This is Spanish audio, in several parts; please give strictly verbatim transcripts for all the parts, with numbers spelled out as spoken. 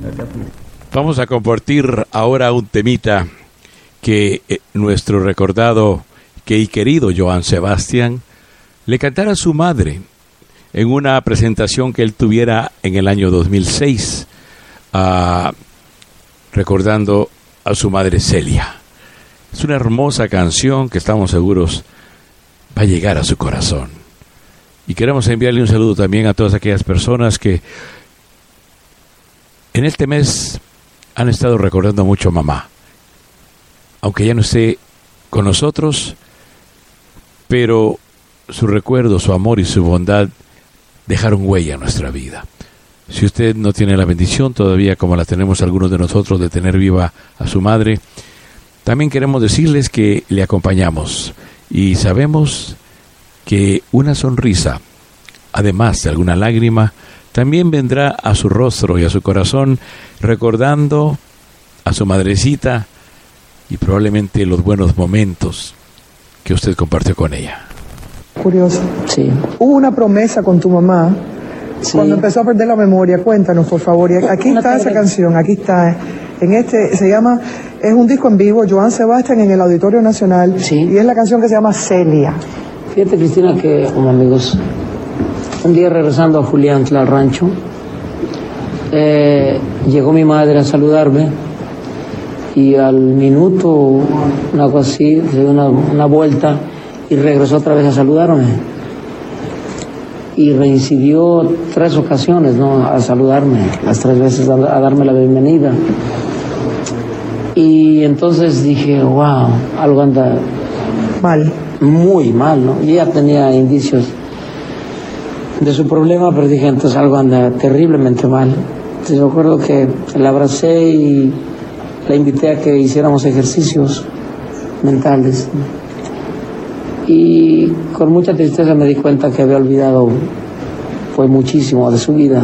Vamos a compartir ahora un temita que eh, nuestro recordado que y querido Joan Sebastián le cantara a su madre en una presentación que él tuviera en el año dos mil seis, uh, recordando a su madre Celia. Es una hermosa canción que estamos seguros va a llegar a su corazón. Y queremos enviarle un saludo también a todas aquellas personas que en este mes han estado recordando mucho a mamá. Aunque ya no esté con nosotros, pero su recuerdo, su amor y su bondad dejaron huella en nuestra vida. Si usted no tiene la bendición todavía, como la tenemos algunos de nosotros, de tener viva a su madre, también queremos decirles que le acompañamos y sabemos que una sonrisa, además de alguna lágrima, también vendrá a su rostro y a su corazón, recordando a su madrecita y probablemente los buenos momentos que usted compartió con ella. Curioso. Sí. Hubo una promesa con tu mamá Sí. cuando empezó a perder la memoria. Cuéntanos, por favor. Y aquí No está te esa creo. canción, aquí está. En este, se llama, es un disco en vivo, Joan Sebastián en el Auditorio Nacional. Sí. Y es la canción que se llama Celia. Fíjate, Cristina, que, como amigos, un día regresando a Julián, al rancho, eh, llegó mi madre a saludarme y al minuto, algo así, se dio una, una vuelta y regresó otra vez a saludarme. Y reincidió tres ocasiones, ¿no?, a saludarme, las tres veces a, a darme la bienvenida. Y entonces dije, wow, algo anda Mal. muy mal, ¿no? Yo ya tenía indicios de su problema, pero dije, entonces algo anda terriblemente mal. Entonces yo recuerdo que la abracé y la invité a que hiciéramos ejercicios mentales. Y con mucha tristeza me di cuenta que había olvidado pues muchísimo de su vida.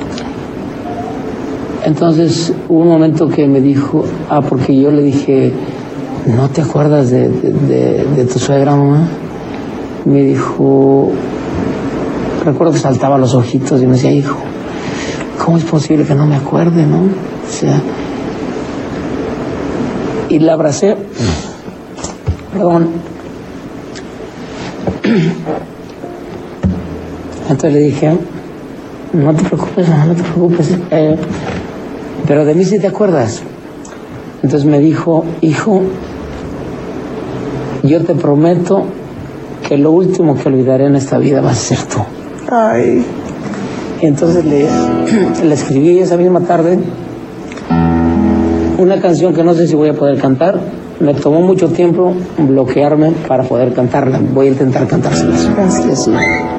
Entonces hubo un momento que me dijo, ah, porque yo le dije, ¿no te acuerdas de, de, de, de tu suegra, mamá? Me dijo, recuerdo que saltaba los ojitos y me decía, hijo, ¿cómo es posible que no me acuerde, no? O sea, y la abracé, perdón. Entonces le dije, no te preocupes, mamá, no te preocupes, eh, pero de mí sí te acuerdas. Entonces me dijo, hijo, yo te prometo que lo último que olvidaré en esta vida va a ser tú. Ay. Y entonces le, le escribí esa misma tarde una canción que no sé si voy a poder cantar. Me tomó mucho tiempo bloquearme para poder cantarla. Voy a intentar cantárselas. Gracias. Sí.